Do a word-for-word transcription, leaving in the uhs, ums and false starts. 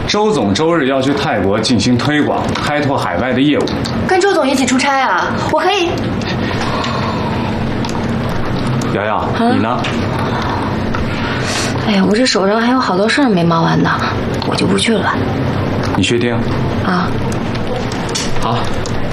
周总周日要去泰国进行推广，开拓海外的业务。 跟周总一起出差啊？我可以。 瑶瑶，啊、你呢？ 哎呀，我这手上还有好多事儿没忙完呢，我就不去了。 你确定？ 啊。 好，